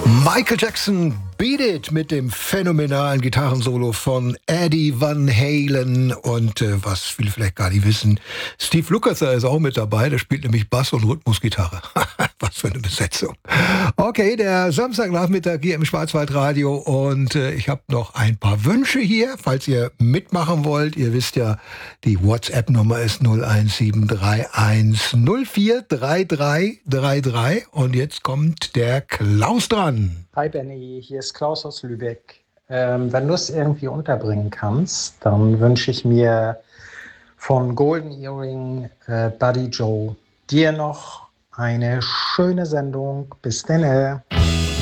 Michael Jackson, Beat It, mit dem phänomenalen Gitarrensolo von Eddie Van Halen. Und was viele vielleicht gar nicht wissen, Steve Lukather ist auch mit dabei. Der spielt nämlich Bass- und Rhythmusgitarre. Was für eine Besetzung. Okay, der Samstagnachmittag hier im Schwarzwaldradio. Und ich habe noch ein paar Wünsche hier, falls ihr mitmachen wollt. Ihr wisst ja, die WhatsApp-Nummer ist 01731 043333. Und jetzt kommt der Klaus dran. Hi Benny, hier ist Klaus aus Lübeck. Wenn du es irgendwie unterbringen kannst, dann wünsche ich mir von Golden Earring Buddy Joe dir noch eine schöne Sendung. Bis dann.